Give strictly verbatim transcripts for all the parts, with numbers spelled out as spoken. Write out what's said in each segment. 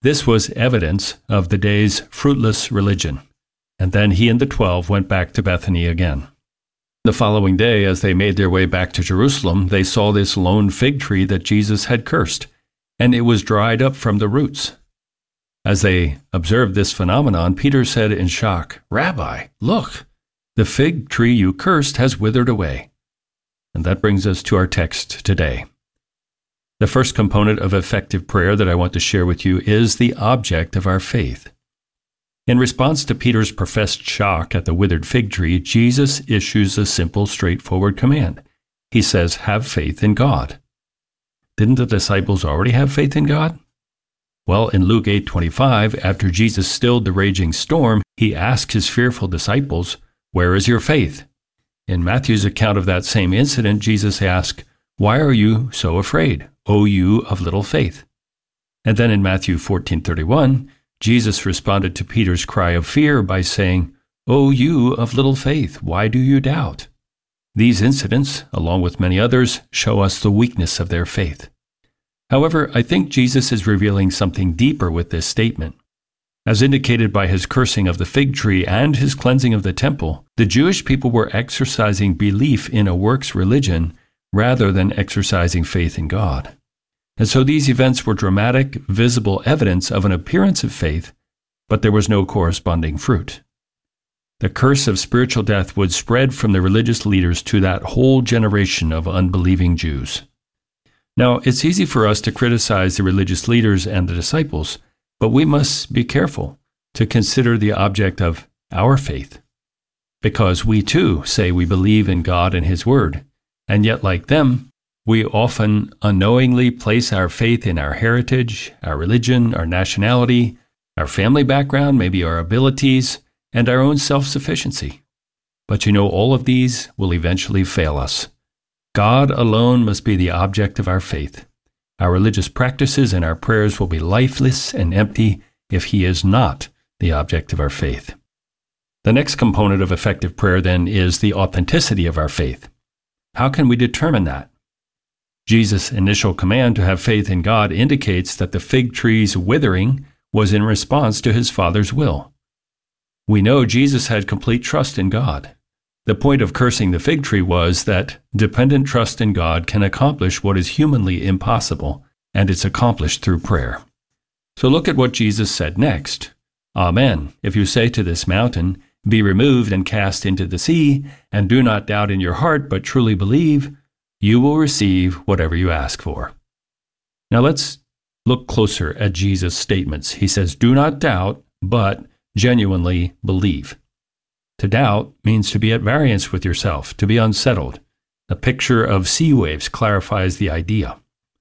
This was evidence of the day's fruitless religion. And then he and the twelve went back to Bethany again. The following day, as they made their way back to Jerusalem, they saw this lone fig tree that Jesus had cursed, and it was dried up from the roots. As they observed this phenomenon, Peter said in shock, "Rabbi, look, the fig tree you cursed has withered away." And that brings us to our text today. The first component of effective prayer that I want to share with you is the object of our faith. In response to Peter's professed shock at the withered fig tree, Jesus issues a simple, straightforward command. He says, "Have faith in God." Didn't the disciples already have faith in God? Well, in Luke eight twenty-five, after Jesus stilled the raging storm, he asked his fearful disciples, "Where is your faith?" In Matthew's account of that same incident, Jesus asked, "Why are you so afraid, O you of little faith?" And then in Matthew fourteen thirty-one, Jesus responded to Peter's cry of fear by saying, "O you of little faith, why do you doubt?" These incidents, along with many others, show us the weakness of their faith. However, I think Jesus is revealing something deeper with this statement. As indicated by his cursing of the fig tree and his cleansing of the temple, the Jewish people were exercising belief in a works religion rather than exercising faith in God. And so these events were dramatic, visible evidence of an appearance of faith, but there was no corresponding fruit. The curse of spiritual death would spread from the religious leaders to that whole generation of unbelieving Jews. Now, it's easy for us to criticize the religious leaders and the disciples, but we must be careful to consider the object of our faith, because we too say we believe in God and His Word, and yet like them, we often unknowingly place our faith in our heritage, our religion, our nationality, our family background, maybe our abilities, and our own self-sufficiency. But you know, all of these will eventually fail us. God alone must be the object of our faith. Our religious practices and our prayers will be lifeless and empty if He is not the object of our faith. The next component of effective prayer, then, is the authenticity of our faith. How can we determine that? Jesus' initial command to have faith in God indicates that the fig tree's withering was in response to His Father's will. We know Jesus had complete trust in God. The point of cursing the fig tree was that dependent trust in God can accomplish what is humanly impossible, and it's accomplished through prayer. So look at what Jesus said next. "Amen. If you say to this mountain, 'Be removed and cast into the sea,' and do not doubt in your heart, but truly believe, you will receive whatever you ask for." Now let's look closer at Jesus' statements. He says, "Do not doubt, but genuinely believe." To doubt means to be at variance with yourself, to be unsettled. The picture of sea waves clarifies the idea.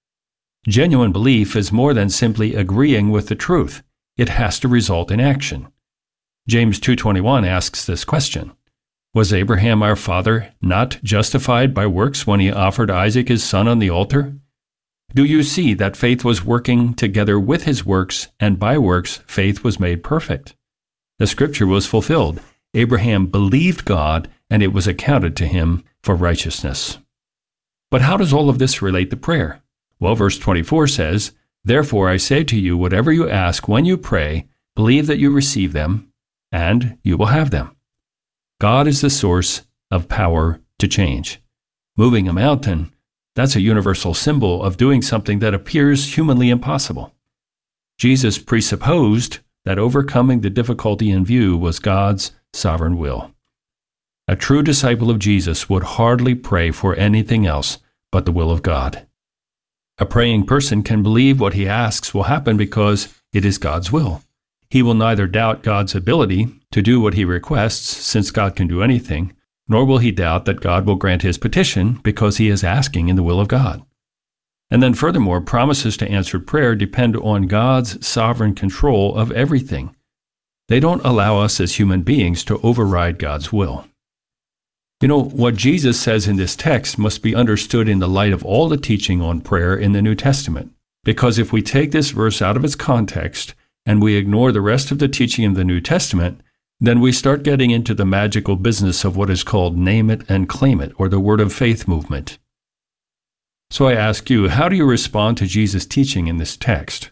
Genuine belief is more than simply agreeing with the truth. It has to result in action. James two twenty-one asks this question: "Was Abraham our father not justified by works when he offered Isaac his son on the altar? Do you see that faith was working together with his works, and by works faith was made perfect?" The scripture was fulfilled. Abraham believed God, and it was accounted to him for righteousness. But how does all of this relate to prayer? Well, verse twenty-four says, "Therefore I say to you, whatever you ask when you pray, believe that you receive them, and you will have them." God is the source of power to change. Moving a mountain, that's a universal symbol of doing something that appears humanly impossible. Jesus presupposed that overcoming the difficulty in view was God's sovereign will. A true disciple of Jesus would hardly pray for anything else but the will of God. A praying person can believe what he asks will happen because it is God's will. He will neither doubt God's ability to do what he requests, since God can do anything, nor will he doubt that God will grant his petition because he is asking in the will of God. And then furthermore, promises to answered prayer depend on God's sovereign control of everything. They don't allow us as human beings to override God's will. You know, what Jesus says in this text must be understood in the light of all the teaching on prayer in the New Testament. Because if we take this verse out of its context and we ignore the rest of the teaching in the New Testament, then we start getting into the magical business of what is called name it and claim it, or the word of faith movement. So I ask you, how do you respond to Jesus' teaching in this text?